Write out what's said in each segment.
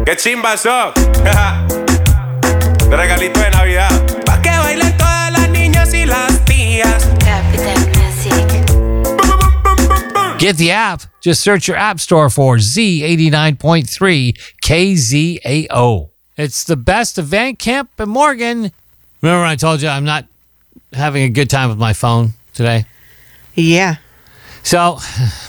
¡Qué chimba eso! De regalito de Navidad. Pa' que bailen todas las niñas y las tías. Get the app. Just search your app store for Z89.3 KZAO. It's the best of Van Camp and Morgan. Remember when I told you I'm not having a good time with my phone today? Yeah. So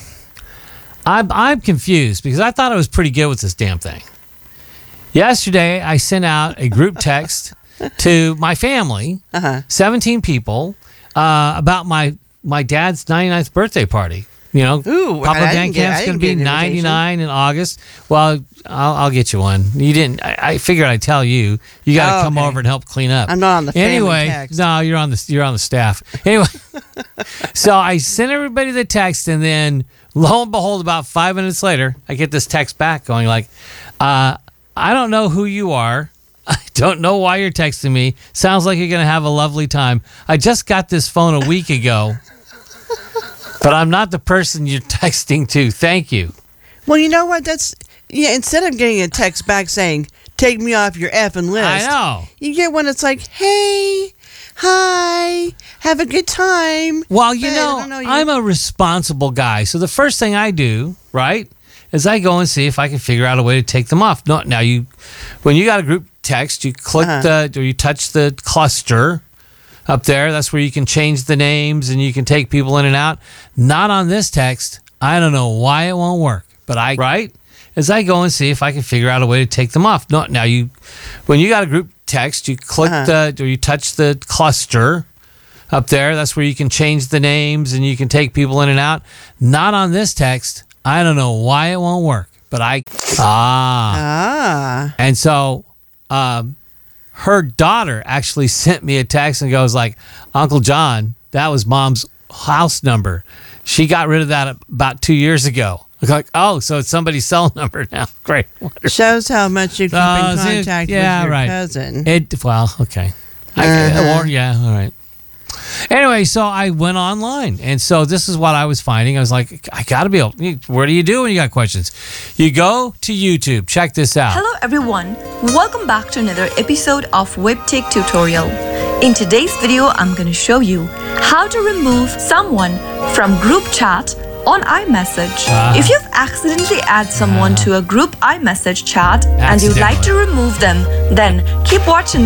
I'm confused because I thought I was pretty good with this damn thing. Yesterday, I sent out a group text to my family, 17 people, about my dad's 99th birthday party. You know, Ooh, Papa Van Camp's going to be 99 in August. Well, I'll get you one. You didn't. I figured I'd tell you. You got to come over and help clean up. I'm not on the family anyway. text. No, you're on the staff. Anyway, so I sent everybody the text, and then lo and behold, about 5 minutes later, I get this text back going like, "I don't know who you are. I don't know why you're texting me. Sounds like you're going to have a lovely time. I just got this phone a week ago." But I'm not the person you're texting to. Thank you. Well, you know what? Instead of getting a text back saying, take me off your effing list. I know. You get one that's like, hey, hi, have a good time. Well, I'm a responsible guy. So the first thing I do, right, is I go and see if I can figure out a way to take them off. No, now when you got a group text, you click or you touch the cluster up there. That's where you can change the names and you can take people in and out. Not on this text. I don't know why it won't work, but as I go and see if I can figure out a way to take them off. No, now when you got a group text, you click or you touch the cluster up there. That's where you can change the names and you can take people in and out. Not on this text. I don't know why it won't work, but and so, her daughter actually sent me a text and goes like, Uncle John, that was Mom's house number. She got rid of that about 2 years ago. I'm like, oh, so it's somebody's cell number now. Great. Wonderful. Shows how much you keep in contact with your cousin. Okay. All right. Anyway, so I went online, and so this is what I was finding. I was like, I got to be able. What do you do when you got questions? You go to YouTube. Check this out. Hello, everyone. Welcome back to another episode of WebTech Tutorial. In today's video, I'm going to show you how to remove someone from group chat on iMessage. If you've accidentally added someone to a group iMessage chat and you'd like to remove them, then keep watching